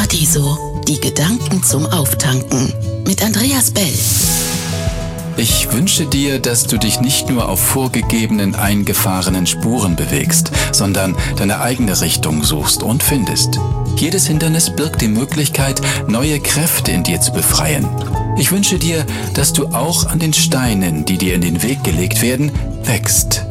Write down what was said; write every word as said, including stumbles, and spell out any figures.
Paradiso, die Gedanken zum Auftanken mit Andreas Bell. Ich wünsche dir, dass du dich nicht nur auf vorgegebenen, eingefahrenen Spuren bewegst, sondern deine eigene Richtung suchst und findest. Jedes Hindernis birgt die Möglichkeit, neue Kräfte in dir zu befreien. Ich wünsche dir, dass du auch an den Steinen, die dir in den Weg gelegt werden, wächst.